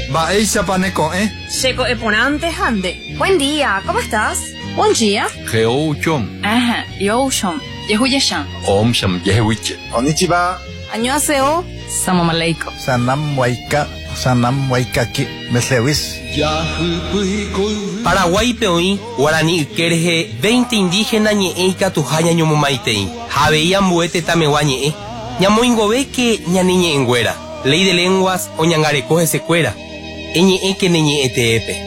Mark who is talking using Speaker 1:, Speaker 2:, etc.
Speaker 1: Baeisha paneko,
Speaker 2: Checo eponante hande.
Speaker 3: Buen día, ¿cómo estás?
Speaker 2: Buen día.
Speaker 1: Geouchom.
Speaker 2: Ajá, yoshom. Yehuyeshan.
Speaker 1: Om sham yehuiche.
Speaker 4: Konnichiwa.
Speaker 2: Annyeonghaseyo. Salam aleikum.
Speaker 4: Sanam waikaki. Meslewis.
Speaker 5: Paraguay peoí, Guarani Kerje, 20 indígenas ñeeika tujaña ñomomaitei. Javeía muete tamewa ñee. Ñamoingove que ñaniñe engüera. Ley de lenguas o ñangarecoge secuera. Eñe que neñe eteepe.